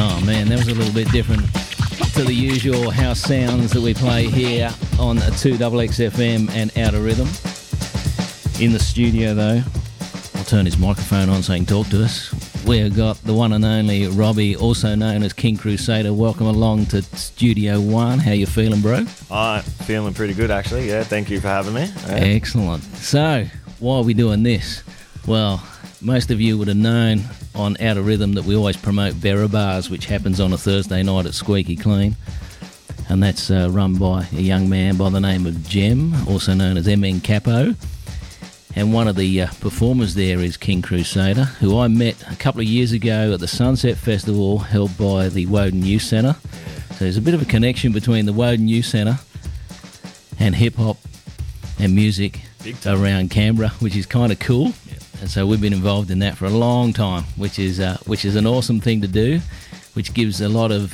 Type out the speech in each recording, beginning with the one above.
Oh man, that was a little bit different to the usual house sounds that we play here on 2XXFM and Outer Rhythm. In the studio though, I'll turn his microphone on so he can talk to us. We've got the one and only Robbie, also known as King Crusader. Welcome along to Studio One. How you feeling, bro? Feeling pretty good actually, yeah. Thank you for having me. Yeah. Excellent. So, why are we doing this? Well, most of you would have known on Outer Rhythm that we always promote Berra Bars, which happens on a Thursday night at Squeaky Clean. And that's run by a young man by the name of Jem, also known as MN Capo. And one of the performers there is King Crusader, who I met a couple of years ago at the Sunset Festival held by the Woden Youth Centre. So there's a bit of a connection between the Woden Youth Centre and hip-hop and music around Canberra, which is kind of cool. And so we've been involved in that for a long time, which is an awesome thing to do, which gives a lot of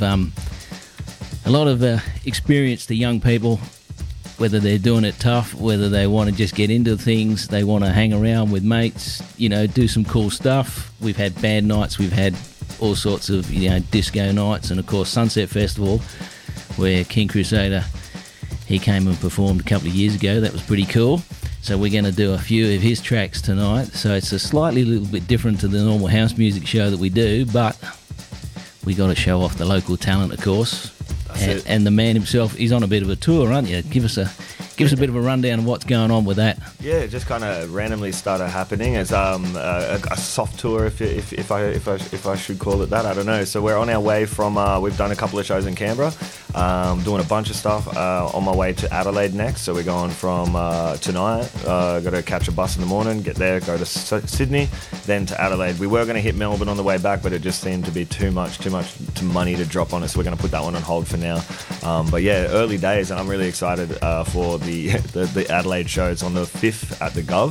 experience to young people, whether they're doing it tough, whether they want to just get into things, they want to hang around with mates, do some cool stuff. We've had band nights, we've had all sorts of disco nights, and of course Sunset Festival, where King Crusader, he came and performed a couple of years ago. That was pretty cool. So we're going to do a few of his tracks tonight. So it's a little bit different to the normal house music show that we do, but we got to show off the local talent, of course. And the man himself, he's on a bit of a tour, aren't you? Give us a bit of a rundown of what's going on with that. Yeah, it just kind of randomly started happening as a soft tour, if I should call it that. I don't know. So we're on our way from. We've done a couple of shows in Canberra, doing a bunch of stuff. On my way to Adelaide next. So we're going from tonight. Got to catch a bus in the morning, get there, go to Sydney, then to Adelaide. We were going to hit Melbourne on the way back, but it just seemed to be too much money to drop on us. So we're going to put that one on hold for now. But yeah, early days, and I'm really excited for the Adelaide show. It's on the 5th at the Gov.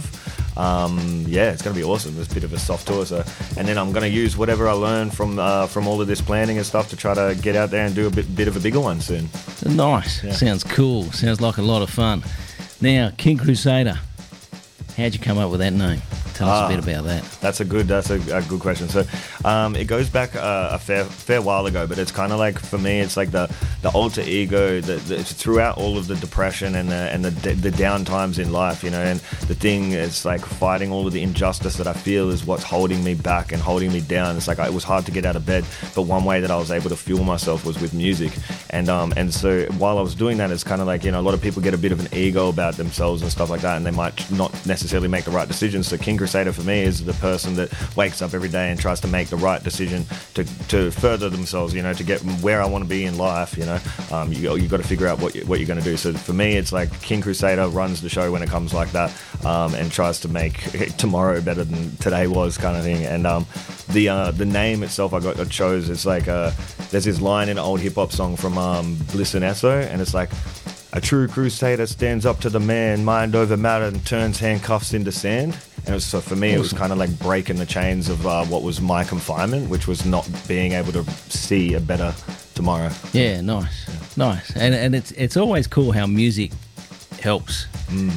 Yeah, it's going to be awesome. It's a bit of a soft tour. And then I'm going to use whatever I learned from all of this planning and stuff to try to get out there and do a bit of a bigger one soon. Nice. Yeah. Sounds cool. Sounds like a lot of fun. Now, King Crusader, how'd you come up with that name? Tell us a bit about that. That's a good question. So it goes back a fair while ago, but it's kind of like, for me, it's like the alter ego that throughout all of the depression and the down times in life, and the thing is like fighting all of the injustice that I feel is what's holding me back and holding me down. It's like it was hard to get out of bed, but one way that I was able to fuel myself was with music. And so while I was doing that, it's kind of like, a lot of people get a bit of an ego about themselves and stuff like that, and they might not necessarily make the right decisions. So King Crusader for me is the person that wakes up every day and tries to make the right decision to further themselves, to get where I want to be in life. You got to figure out what you're going to do. So for me, it's like King Crusader runs the show when it comes like that, and tries to make tomorrow better than today was, kind of thing. And the name itself I chose, it's like there's this line in an old hip hop song from Bliss and Esso, and it's like, a true crusader stands up to the man, mind over matter, and turns handcuffs into sand. And so for me, awesome. It was kind of like breaking the chains of what was my confinement, which was not being able to see a better tomorrow. Yeah, nice. And it's always cool how music helps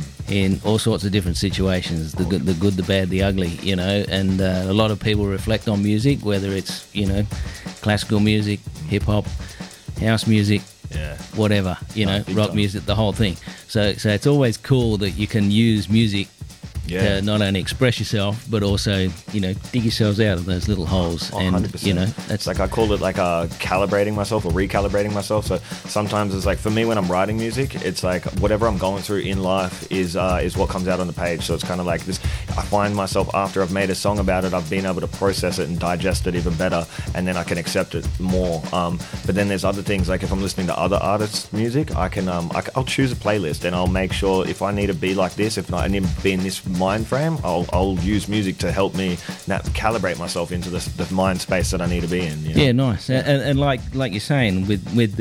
in all sorts of different situations, the good, the bad, the ugly, and a lot of people reflect on music, whether it's, classical music, hip-hop, house music, whatever, rock music, the whole thing. So it's always cool that you can use music to not only express yourself, but also, dig yourselves out of those little holes. 100%. That's like, I call it like calibrating myself or recalibrating myself. So sometimes it's like, for me, when I'm writing music, it's like whatever I'm going through in life is what comes out on the page. So it's kind of like this, I find myself, after I've made a song about it, I've been able to process it and digest it even better, and then I can accept it more. But then there's other things, like if I'm listening to other artists' music, I'll choose a playlist, and I'll make sure if I need to be like this, if not, I need to be in this mind frame, I'll use music to help me calibrate myself into the mind space that I need to be in. Yeah, nice. And like you're saying, with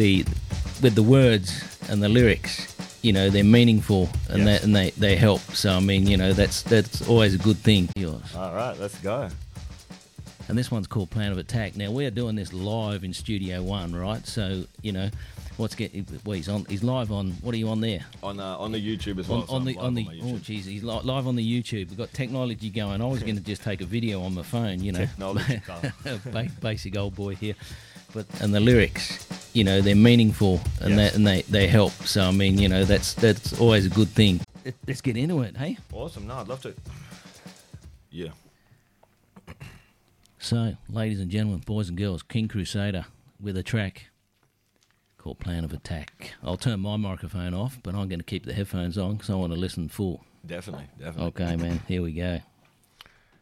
the words and the lyrics, they're meaningful, and they help. So I mean, that's always a good thing. Yours. All right, let's go. And this one's called Plan of Attack. Now we're doing this live in Studio One, right? So he's live on. What are you on there? On the YouTube as well. On the he's live on the YouTube. We've got technology going. I was going to just take a video on my phone, Technology. Basic old boy here. and the lyrics, you know, they're meaningful and Yes. they help. So I mean, you know, that's always a good thing. Let's get into it, hey? Awesome. No, I'd love to. Yeah. So, ladies and gentlemen, boys and girls, King Crusader with a track called Plan of Attack. I'll turn my microphone off, but I'm going to keep the headphones on because I want to listen full. Definitely. Okay, man, here we go.